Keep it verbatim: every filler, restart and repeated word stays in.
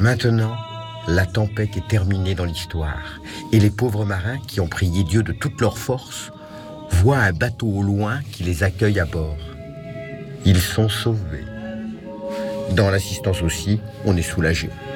Maintenant, la tempête est terminée dans l'histoire, et les pauvres marins qui ont prié Dieu de toute leur force voient un bateau au loin qui les accueille à bord. Ils sont sauvés. Dans l'assistance aussi, on est soulagé.